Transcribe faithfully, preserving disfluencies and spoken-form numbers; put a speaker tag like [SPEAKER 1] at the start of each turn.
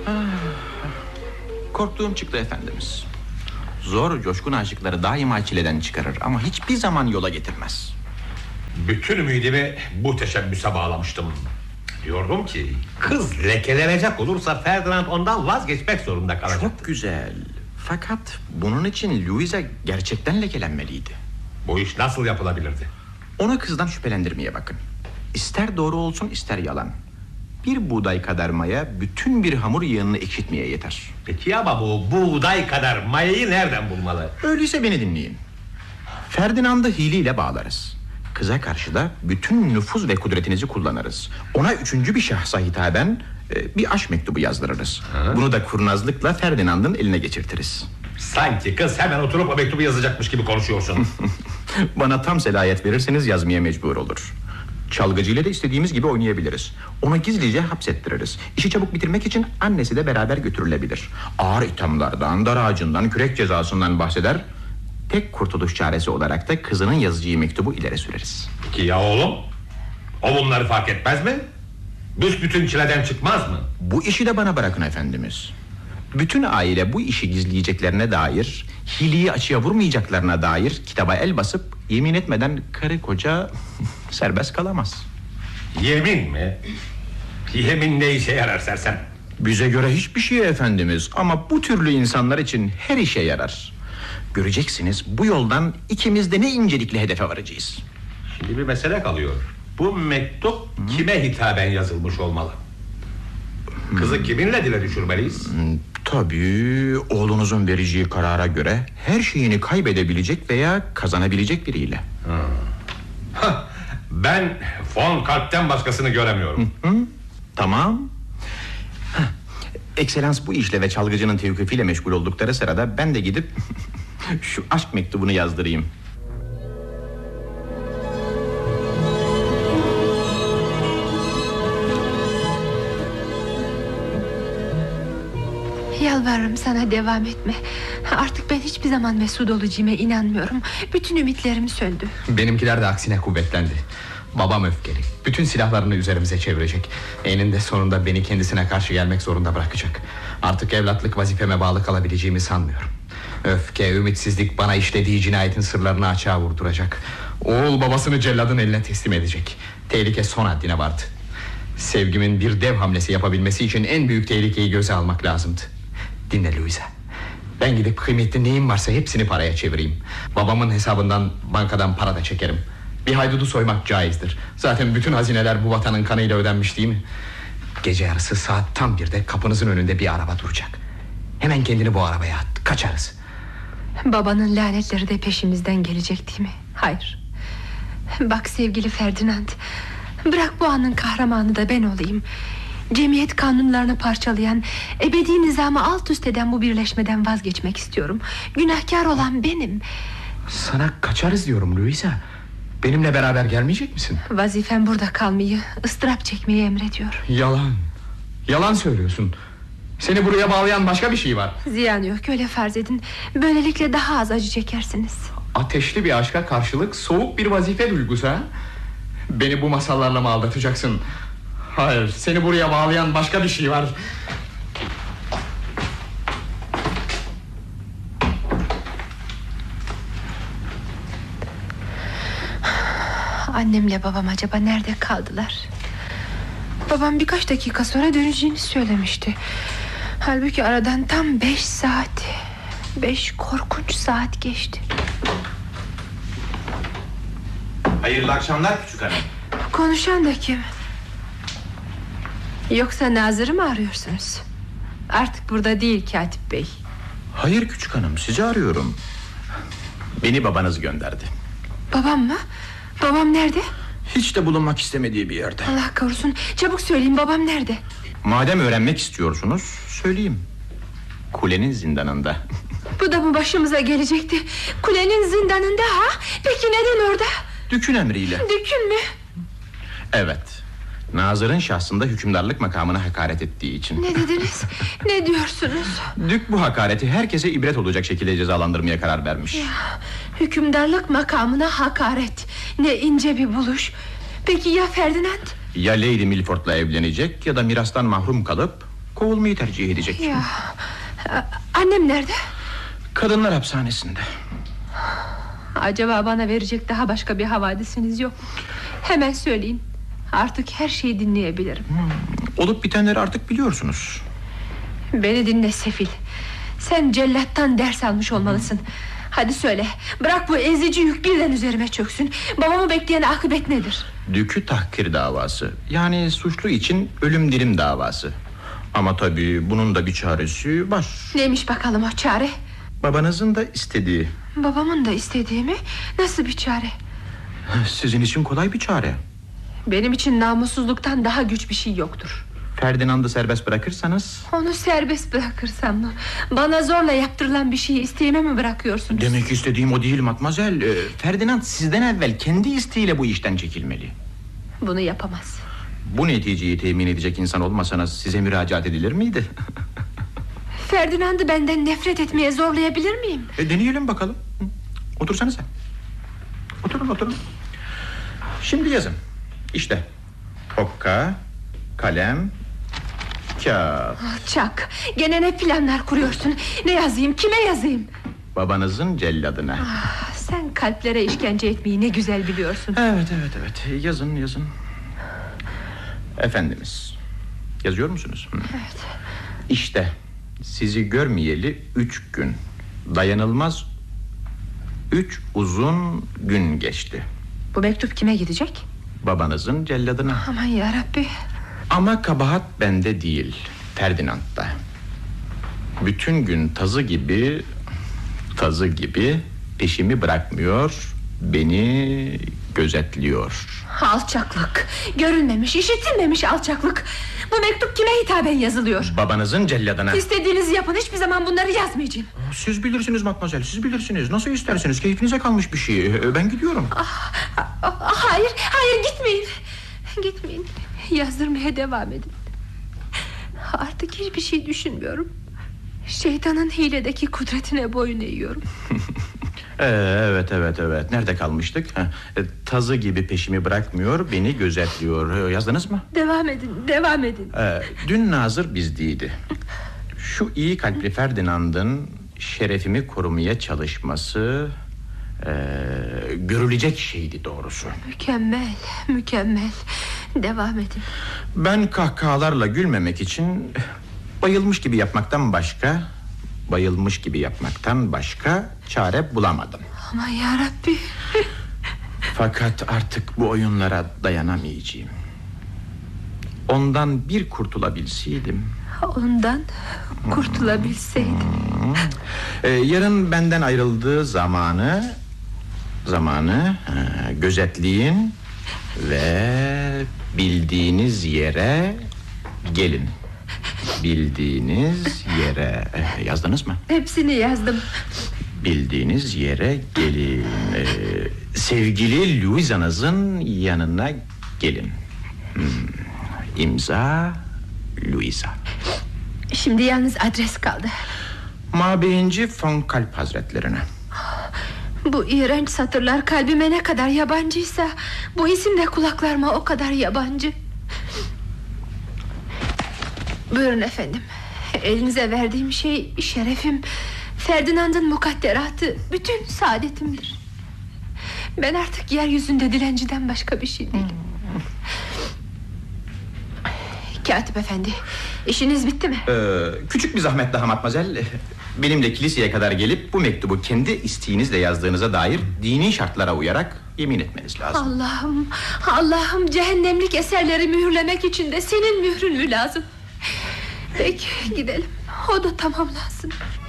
[SPEAKER 1] Korktuğum çıktı efendimiz. Zor, coşkun aşıkları daima çileden çıkarır ama hiçbir zaman yola getirmez.
[SPEAKER 2] Bütün ümidimi bu teşebbüse bağlamıştım. Diyordum ki kız lekelenecek olursa Ferdinand ondan vazgeçmek zorunda kalacak.
[SPEAKER 1] Çok güzel. Fakat bunun için Louisa gerçekten lekelenmeliydi.
[SPEAKER 2] Bu iş nasıl yapılabilirdi?
[SPEAKER 1] Ona kızdan şüphelendirmeye bakın. İster doğru olsun ister yalan. Bir buğday kadar maya bütün bir hamur yığınını ekşitmeye yeter.
[SPEAKER 2] Peki ama bu buğday kadar mayayı nereden bulmalı?
[SPEAKER 1] Öyleyse beni dinleyin. Ferdinand'ı hileyle bağlarız. Kıza karşı da bütün nüfuz ve kudretinizi kullanırız. Ona üçüncü bir şahsa hitaben e, bir aşk mektubu yazdırırız. Ha? Bunu da kurnazlıkla Ferdinand'ın eline geçirtiriz.
[SPEAKER 2] Sanki kız hemen oturup o mektubu yazacakmış gibi konuşuyorsun.
[SPEAKER 1] Bana tam selayet verirseniz yazmaya mecbur olur. Çalgıcıyla da istediğimiz gibi oynayabiliriz. Onu gizlice hapsettiririz. İşi çabuk bitirmek için annesi de beraber götürülebilir. Ağır ithamlardan, dar ağacından, kürek cezasından bahseder. Tek kurtuluş çaresi olarak da kızının yazacağı mektubu ileri süreriz.
[SPEAKER 2] Peki ya oğlum? O bunları fark etmez mi? Büsbütün çileden çıkmaz mı?
[SPEAKER 1] Bu işi de bana bırakın efendimiz. Bütün aile bu işi gizleyeceklerine dair, hileyi açığa vurmayacaklarına dair kitaba el basıp yemin etmeden karı koca serbest kalamaz.
[SPEAKER 2] Yemin mi? Yemin ne işe yarar sersem?
[SPEAKER 1] Bize göre hiçbir şey efendimiz, ama bu türlü insanlar için her işe yarar. Göreceksiniz, bu yoldan ikimiz de ne incelikle hedefe varacağız.
[SPEAKER 2] Şimdi bir mesele kalıyor. Bu mektup Hı? kime hitaben yazılmış olmalı? Kızı Hı? kiminle dile düşürmeliyiz?
[SPEAKER 1] Hı, tabii oğlunuzun vereceği karara göre her şeyini kaybedebilecek veya kazanabilecek biriyle.
[SPEAKER 2] Hah, ben von Kalp'ten başkasını göremiyorum.
[SPEAKER 1] Hı hı. Tamam. Heh. Ekselans bu işle ve çalgıcının tevkifiyle meşgul oldukları sırada ben de gidip şu aşk mektubunu yazdırayım.
[SPEAKER 3] Yalvarırım sana, devam etme. Artık ben hiçbir zaman mesut olacağıma inanmıyorum. Bütün ümitlerim söndü.
[SPEAKER 4] Benimkiler de aksine kuvvetlendi. Babam öfkeli. Bütün silahlarını üzerimize çevirecek. Eninde sonunda beni kendisine karşı gelmek zorunda bırakacak. Artık evlatlık vazifeme bağlı kalabileceğimi sanmıyorum. Öfke, ümitsizlik bana işlediği cinayetin sırlarını açığa vurduracak. Oğul babasını celladın eline teslim edecek. Tehlike son haddine vardı. Sevgimin bir dev hamlesi yapabilmesi için en büyük tehlikeyi göze almak lazımdı. Dinle Louisa. Ben gidip kıymetli neyim varsa hepsini paraya çevireyim. Babamın hesabından, bankadan para da çekerim. Bir haydudu soymak caizdir. Zaten bütün hazineler bu vatanın kanıyla ödenmiş değil mi? Gece yarısı saat tam birde kapınızın önünde bir araba duracak. Hemen kendini bu arabaya at, kaçarız.
[SPEAKER 3] Babanın lanetleri de peşimizden gelecek değil mi? Hayır. Bak sevgili Ferdinand, bırak bu anın kahramanı da ben olayım. Cemiyet kanunlarını parçalayan, ebedi nizamı alt üst eden bu birleşmeden vazgeçmek istiyorum. Günahkar olan benim.
[SPEAKER 4] Sana kaçarız diyorum Louisa. Benimle beraber gelmeyecek misin?
[SPEAKER 3] Vazifem burada kalmayı, ıstırap çekmeyi emrediyor.
[SPEAKER 4] Yalan. Yalan söylüyorsun. Seni buraya bağlayan başka bir şey var.
[SPEAKER 3] Ziyan yok, öyle farz edin. Böylelikle daha az acı çekersiniz.
[SPEAKER 4] Ateşli bir aşka karşılık soğuk bir vazife duygusu ha? Beni bu masallarla mı aldatacaksın? Hayır, seni buraya bağlayan başka bir şey var.
[SPEAKER 3] Annemle babam acaba nerede kaldılar? Babam birkaç dakika sonra döneceğini söylemişti. Halbuki aradan tam beş saat, beş korkunç saat geçti.
[SPEAKER 1] Hayırlı akşamlar küçük hanım.
[SPEAKER 3] Konuşan da kim? Yoksa Nazır'ı mı arıyorsunuz? Artık burada değil Katip Bey.
[SPEAKER 1] Hayır küçük hanım, sizi arıyorum. Beni babanız gönderdi.
[SPEAKER 3] Babam mı? Babam nerede?
[SPEAKER 1] Hiç de bulunmak istemediği bir yerde.
[SPEAKER 3] Allah korusun, çabuk söyleyin, babam nerede?
[SPEAKER 1] Madem öğrenmek istiyorsunuz, söyleyeyim. Kulenin zindanında.
[SPEAKER 3] Bu da mı başımıza gelecekti? Kulenin zindanında ha? Peki neden orada?
[SPEAKER 1] Dükün emriyle.
[SPEAKER 3] Dükün mü?
[SPEAKER 1] Evet. Nazır'ın şahsında hükümdarlık makamına hakaret ettiği için.
[SPEAKER 3] Ne dediniz? Ne diyorsunuz?
[SPEAKER 1] Dük bu hakareti herkese ibret olacak şekilde cezalandırmaya karar vermiş.
[SPEAKER 3] Ya, hükümdarlık makamına hakaret. Ne ince bir buluş. Peki ya Ferdinand?
[SPEAKER 1] Ya Lady Milford'la evlenecek ya da mirastan mahrum kalıp kovulmayı tercih edecek.
[SPEAKER 3] Ya, annem nerede?
[SPEAKER 1] Kadınlar hapishanesinde.
[SPEAKER 3] Acaba bana verecek daha başka bir havadisiniz yok mu? Hemen söyleyin. Artık her şeyi dinleyebilirim.
[SPEAKER 1] Hmm, olup bitenleri artık biliyorsunuz.
[SPEAKER 3] Beni dinle sefil. Sen cellattan ders almış olmalısın. Hadi söyle, bırak bu ezici yük birden üzerime çöksün. Babamı bekleyen akıbet nedir?
[SPEAKER 1] Dükü tahkir davası. Yani suçlu için ölüm dirim davası. Ama tabii bunun da bir çaresi var.
[SPEAKER 3] Neymiş bakalım o çare?
[SPEAKER 1] Babanızın da istediği.
[SPEAKER 3] Babamın da istediği mi? Nasıl bir çare?
[SPEAKER 1] Sizin için kolay bir çare.
[SPEAKER 3] Benim için namussuzluktan daha güç bir şey yoktur.
[SPEAKER 1] Ferdinand'ı serbest bırakırsanız...
[SPEAKER 3] Onu serbest bırakırsam mı? Bana zorla yaptırılan bir şeyi isteğime mi bırakıyorsunuz?
[SPEAKER 1] Demek istediğim o değil matmazel. Ee, Ferdinand sizden evvel kendi isteğiyle bu işten çekilmeli.
[SPEAKER 3] Bunu yapamaz.
[SPEAKER 1] Bu neticeyi temin edecek insan olmasanız size müracaat edilir miydi?
[SPEAKER 3] Ferdinand'ı benden nefret etmeye zorlayabilir miyim?
[SPEAKER 1] E, deneyelim bakalım. Otursanıza. Oturun oturun. Şimdi yazın. İşte okka, kalem, kağıt.
[SPEAKER 3] Ah, Çak, gene ne planlar kuruyorsun? Ne yazayım, kime yazayım?
[SPEAKER 1] Babanızın celladına.
[SPEAKER 3] Ah, sen kalplere işkence etmeyi ne güzel biliyorsun.
[SPEAKER 1] Evet evet evet, yazın yazın. Efendimiz, yazıyor musunuz? Hı.
[SPEAKER 3] Evet.
[SPEAKER 1] İşte sizi görmeyeli üç gün, dayanılmaz üç uzun gün geçti.
[SPEAKER 3] Bu mektup kime gidecek?
[SPEAKER 1] Babanızın celladına.
[SPEAKER 3] Aman yarabbi.
[SPEAKER 1] Ama kabahat bende değil, Ferdinand'da. Bütün gün tazı gibi, tazı gibi peşimi bırakmıyor, beni gözetliyor.
[SPEAKER 3] Alçaklık, görülmemiş, işitilmemiş alçaklık. Bu mektup kime hitaben yazılıyor?
[SPEAKER 1] Babanızın celladına.
[SPEAKER 3] İstediğinizi yapın, hiçbir zaman bunları yazmayacağım.
[SPEAKER 1] Siz bilirsiniz matmazel, siz bilirsiniz. Nasıl isterseniz, keyfinize kalmış bir şey. Ben gidiyorum.
[SPEAKER 3] Ah, ah, ah, hayır, hayır gitmeyin. Gitmeyin, yazdırmaya devam edin. Artık hiçbir şey düşünmüyorum. Şeytanın hiledeki kudretine boyun eğiyorum.
[SPEAKER 1] Ee, evet evet evet. Nerede kalmıştık? Ha, e, tazı gibi peşimi bırakmıyor, beni gözetliyor. Ee, Yazdınız mı?
[SPEAKER 3] Devam edin, devam edin.
[SPEAKER 1] Ee, dün nazır bizdeydi. Şu iyi kalpli Ferdinand'ın şerefimi korumaya çalışması e, görülecek şeydi doğrusu.
[SPEAKER 3] Mükemmel, mükemmel. Devam edin.
[SPEAKER 1] Ben kahkahalarla gülmemek için bayılmış gibi yapmaktan başka, bayılmış gibi yapmaktan başka çare bulamadım.
[SPEAKER 3] Aman yarabbi.
[SPEAKER 1] Fakat artık bu oyunlara dayanamayacağım. Ondan bir kurtulabilseydim.
[SPEAKER 3] Ondan kurtulabilseydim.
[SPEAKER 1] Ee, yarın benden ayrıldığı zamanı, zamanı e, gözetleyin ve bildiğiniz yere gelin. Bildiğiniz yere e, yazdınız mı?
[SPEAKER 3] Hepsini yazdım.
[SPEAKER 1] Bildiğiniz yere gelin. Ee, sevgili Louisa'nızın yanına gelin. Hmm. İmza Louisa.
[SPEAKER 3] Şimdi yalnız adres kaldı.
[SPEAKER 1] Mabeyinci von Kalp Hazretlerine.
[SPEAKER 3] Bu iğrenç satırlar kalbime ne kadar yabancıysa, bu isim de kulaklarıma o kadar yabancı. Buyurun efendim. Elinize verdiğim şey şerefim, Ferdinand'ın mukadderatı, bütün saadetimdir. Ben artık yeryüzünde dilenciden başka bir şey değilim. Katip efendi, işiniz bitti mi?
[SPEAKER 1] Ee, küçük bir zahmet daha matmazel. Benimle kiliseye kadar gelip bu mektubu kendi isteğinizle yazdığınıza dair dini şartlara uyarak yemin etmeniz lazım.
[SPEAKER 3] Allah'ım, Allah'ım, cehennemlik eserleri mühürlemek için de senin mührün mü lazım? Peki gidelim, o da tamamlansın.